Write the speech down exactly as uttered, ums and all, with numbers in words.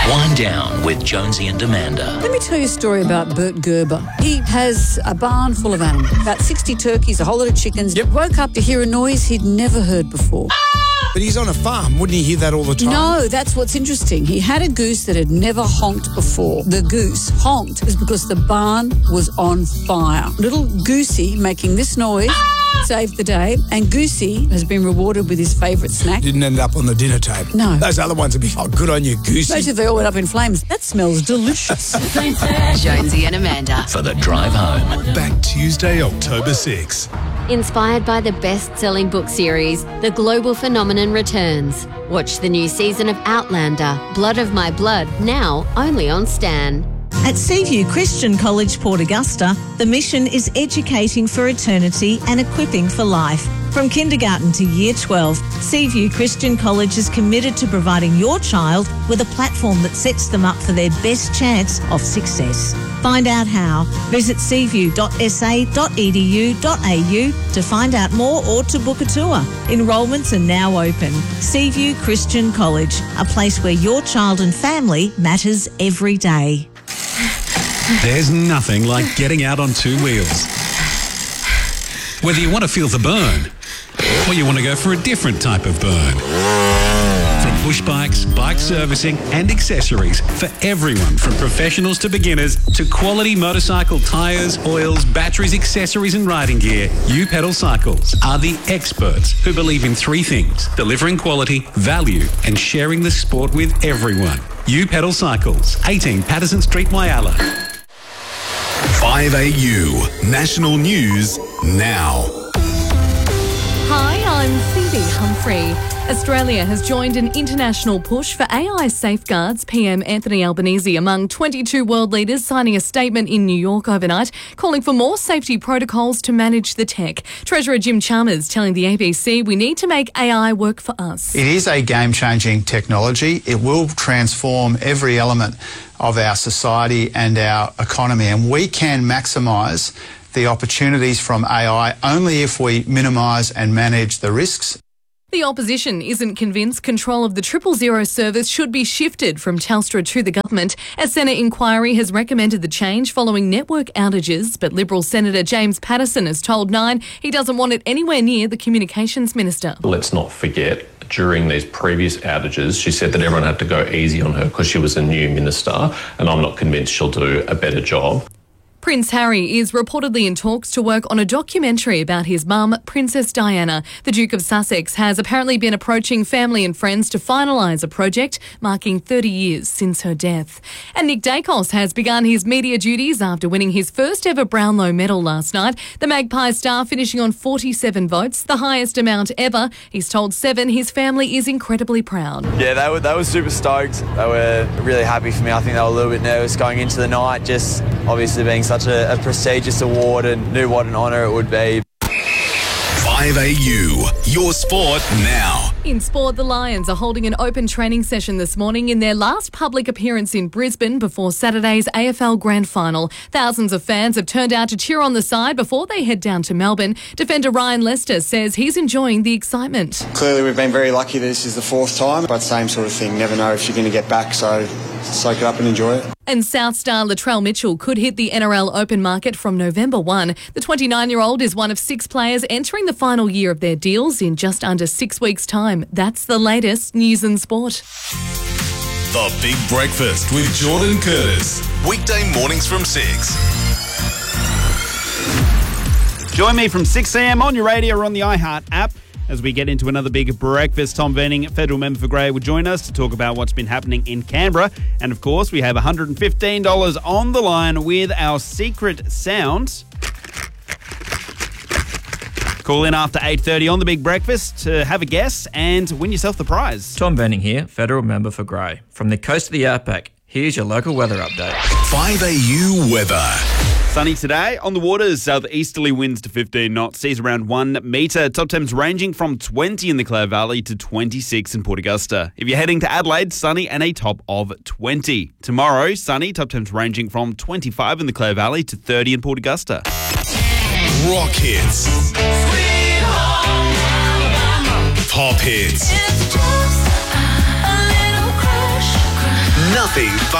Wind down with Jonesy and Amanda. Let me tell you a story about Bert Gerber. He has a barn full of animals, about sixty turkeys, a whole lot of chickens. Yep. Woke up to hear a noise he'd never heard before. But he's on a farm. Wouldn't he hear that all the time? No, that's what's interesting. He had a goose that had never honked before. The goose honked is because the barn was on fire. Little Goosey making this noise saved the day, and Goosey has been rewarded with his favourite snack. Didn't end up on the dinner table. No. Those other ones would be, oh, good on you, Goosey. Most of they all went up in flames. That smells delicious. Jonesy and Amanda. For the drive home. Back Tuesday, October sixth. Inspired by the best-selling book series, The Global Phenomenon returns. Watch the new season of Outlander, Blood of My Blood, now only on Stan. At Seaview Christian College, Port Augusta, the mission is educating for eternity and equipping for life. From kindergarten to year twelve, Seaview Christian College is committed to providing your child with a platform that sets them up for their best chance of success. Find out how. Visit seaview dot s a dot e d u dot a u to find out more or to book a tour. Enrolments are now open. Seaview Christian College, a place where your child and family matters every day. There's nothing like getting out on two wheels. Whether you want to feel the burn or you want to go for a different type of burn. From push bikes, bike servicing and accessories for everyone from professionals to beginners to quality motorcycle tyres, oils, batteries, accessories and riding gear, U-Pedal Cycles are the experts who believe in three things: delivering quality, value and sharing the sport with everyone. U-Pedal Cycles, eighteen Patterson Street, Whyalla. five A U National News now. Hi, I'm Phoebe Humphrey. Australia has joined an international push for A I safeguards. P M Anthony Albanese among twenty-two world leaders signing a statement in New York overnight calling for more safety protocols to manage the tech. Treasurer Jim Chalmers telling the A B C we need to make A I work for us. It is a game-changing technology. It will transform every element of our society and our economy, and we can maximise the opportunities from A I only if we minimise and manage the risks. The opposition isn't convinced control of the Triple Zero service should be shifted from Telstra to the government. A Senate inquiry has recommended the change following network outages, but Liberal Senator James Patterson has told Nine he doesn't want it anywhere near the Communications Minister. Let's not forget, during these previous outages, she said that everyone had to go easy on her because she was a new minister, and I'm not convinced she'll do a better job. Prince Harry is reportedly in talks to work on a documentary about his mum, Princess Diana. The Duke of Sussex has apparently been approaching family and friends to finalise a project marking thirty years since her death. And Nick Dacos has begun his media duties after winning his first ever Brownlow medal last night. The Magpies star finishing on forty-seven votes, the highest amount ever. He's told Seven his family is incredibly proud. Yeah, they were, they were super stoked. They were really happy for me. I think they were a little bit nervous going into the night, just obviously being such a, a prestigious award, and knew what an honour it would be. five A U, your sport now. In sport, the Lions are holding an open training session this morning in their last public appearance in Brisbane before Saturday's A F L Grand Final. Thousands of fans have turned out to cheer on the side before they head down to Melbourne. Defender Ryan Lester says he's enjoying the excitement. Clearly we've been very lucky that this is the fourth time, but same sort of thing, never know if you're going to get back, so soak it up and enjoy it. And South star Latrell Mitchell could hit the N R L Open market from November first. The twenty-nine-year-old is one of six players entering the final year of their deals in just under six weeks' time. That's the latest news and sport. The Big Breakfast with Jordan Curtis. Weekday mornings from six. Join me from six a.m. on your radio or on the iHeart app as we get into another big breakfast. Tom Venning, federal member for Grey, will join us to talk about what's been happening in Canberra. And, of course, we have one hundred fifteen dollars on the line with our secret sound. Call in after eight thirty on The Big Breakfast to have a guess and win yourself the prize. Tom Venning here, federal member for Grey. From the coast of the Outback, here's your local weather update. five A U weather. Sunny today. On the waters, southeasterly winds to fifteen knots, seas around one metre. Top temps ranging from twenty in the Clare Valley to twenty-six in Port Augusta. If you're heading to Adelaide, sunny and a top of twenty. Tomorrow, sunny, top temps ranging from twenty-five in the Clare Valley to thirty in Port Augusta. Rock hits. Pop hits. nothing but